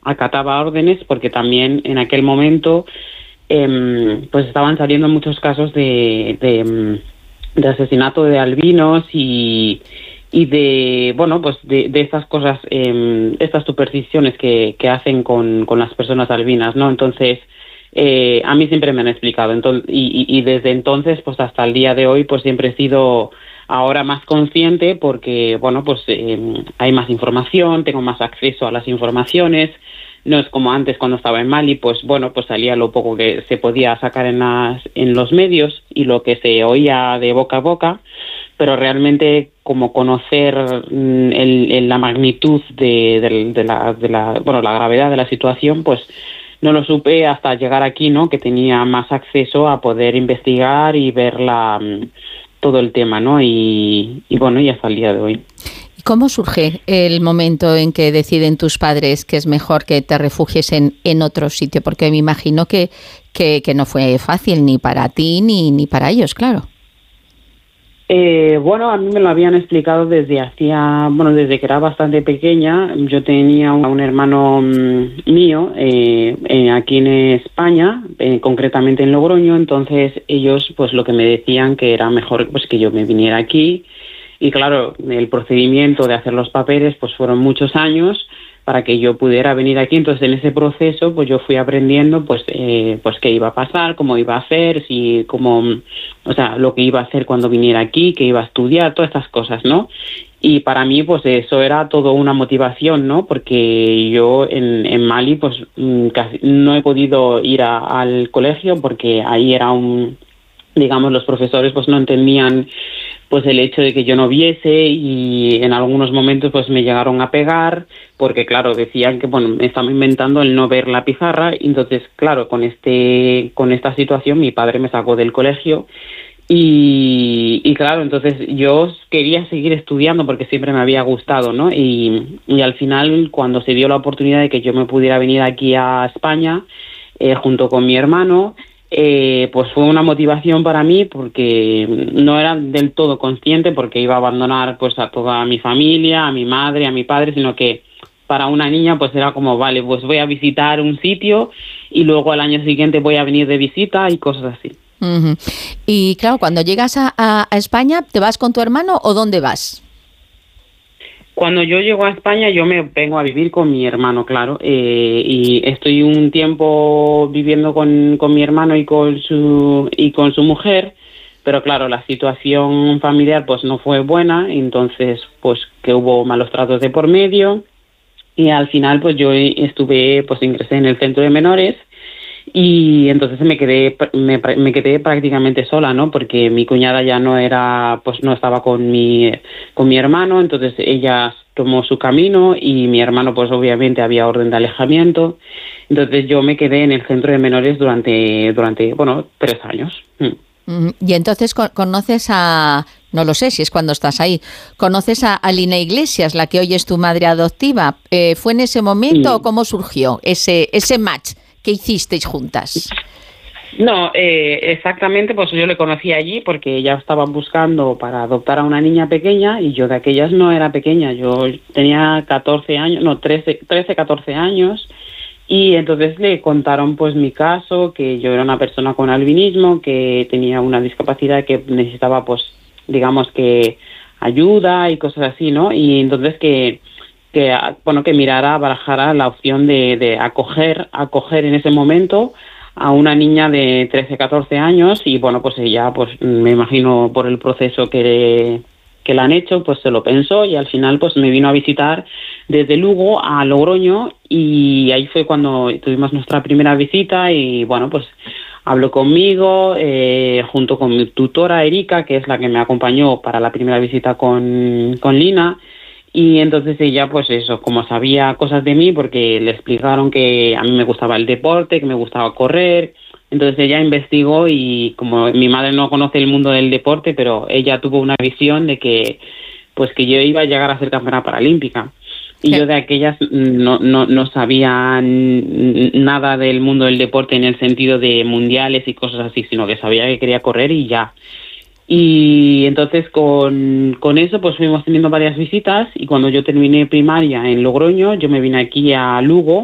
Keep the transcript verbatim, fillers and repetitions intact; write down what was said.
acataba órdenes, porque también en aquel momento eh, pues estaban saliendo muchos casos de, de, de asesinato de albinos y, y de, bueno, pues de, de estas cosas, eh, estas supersticiones que, que hacen con, con las personas albinas, ¿no? Entonces, eh, a mí siempre me han explicado, entonces, y, y, y desde entonces, pues hasta el día de hoy, pues siempre he sido ahora más consciente porque, bueno, pues eh, hay más información, tengo más acceso a las informaciones. No es como antes cuando estaba en Mali, pues bueno, pues salía lo poco que se podía sacar en, las, en los medios y lo que se oía de boca a boca, pero realmente como conocer el, el, la magnitud de, de, de, la, de la, bueno, la gravedad de la situación, pues no lo supe hasta llegar aquí, ¿no? Que tenía más acceso a poder investigar y ver la, todo el tema, ¿no? Y, y bueno, y hasta el día de hoy. ¿Cómo surge el momento en que deciden tus padres que es mejor que te refugies en, en otro sitio? Porque me imagino que, que, que no fue fácil ni para ti ni, ni para ellos, claro. Eh, bueno, a mí me lo habían explicado desde hacía, bueno, desde que era bastante pequeña. Yo tenía un, un hermano mmm, mío eh, eh, aquí en España, eh, concretamente en Logroño. Entonces ellos, pues lo que me decían que era mejor, pues que yo me viniera aquí. Y claro, el procedimiento de hacer los papeles pues fueron muchos años para que yo pudiera venir aquí. Entonces en ese proceso pues yo fui aprendiendo pues eh, pues qué iba a pasar, cómo iba a hacer, si cómo, o sea, lo que iba a hacer cuando viniera aquí, qué iba a estudiar, todas estas cosas, ¿no? Y para mí pues eso era todo una motivación, ¿no? Porque yo en, en Mali pues casi no he podido ir a, al colegio porque ahí era un, digamos, los profesores pues no entendían pues el hecho de que yo no viese y en algunos momentos pues me llegaron a pegar porque claro decían que bueno me estaba inventando el no ver la pizarra. Y entonces claro con este con esta situación mi padre me sacó del colegio y, y claro entonces yo quería seguir estudiando porque siempre me había gustado, ¿no? Y, y al final cuando se dio la oportunidad de que yo me pudiera venir aquí a España eh, junto con mi hermano, Eh, pues fue una motivación para mí porque no era del todo consciente porque iba a abandonar pues a toda mi familia, a mi madre, a mi padre, sino que para una niña pues era como vale, pues voy a visitar un sitio y luego al año siguiente voy a venir de visita y cosas así. Uh-huh. Y claro, cuando llegas a, a, a España, ¿te vas con tu hermano o dónde vas? Cuando yo llego a España, yo me vengo a vivir con mi hermano, claro, eh, y estoy un tiempo viviendo con, con mi hermano y con su y con su mujer, pero claro, la situación familiar pues no fue buena, entonces pues que hubo malos tratos de por medio y al final pues yo estuve, pues ingresé en el centro de menores. Y entonces me quedé me, me quedé prácticamente sola, ¿no? Porque mi cuñada ya no era, pues no estaba con mi con mi hermano, entonces ella tomó su camino y mi hermano pues obviamente había orden de alejamiento. Entonces yo me quedé en el centro de menores durante durante bueno, tres años. Y entonces conoces a, no lo sé si es cuando estás ahí, conoces a, a Lina Iglesias, la que hoy es tu madre adoptiva. Eh, ¿Fue en ese momento sí. o cómo surgió ese ese match que hicisteis juntas? No, eh, exactamente, pues yo le conocí allí porque ella estaba buscando para adoptar a una niña pequeña y yo de aquellas no era pequeña, yo tenía catorce años, no, trece, catorce años y entonces le contaron pues mi caso, que yo era una persona con albinismo, que tenía una discapacidad que necesitaba pues digamos que ayuda y cosas así, ¿no? Y entonces que que bueno que mirara, barajara la opción de, de acoger, acoger en ese momento a una niña de trece, catorce años y bueno pues ella pues me imagino por el proceso que, que le han hecho pues se lo pensó y al final pues me vino a visitar desde Lugo a Logroño y ahí fue cuando tuvimos nuestra primera visita y bueno pues habló conmigo eh, junto con mi tutora Erika, que es la que me acompañó para la primera visita con, con Lina. Y entonces ella, pues eso, como sabía cosas de mí, porque le explicaron que a mí me gustaba el deporte, que me gustaba correr, entonces ella investigó y como mi madre no conoce el mundo del deporte, pero ella tuvo una visión de que pues que yo iba a llegar a ser campeona paralímpica. Y sí. Yo de aquellas no, no, no sabía nada del mundo del deporte en el sentido de mundiales y cosas así, sino que sabía que quería correr y ya. Y entonces con, con eso pues fuimos teniendo varias visitas y cuando yo terminé primaria en Logroño yo me vine aquí a Lugo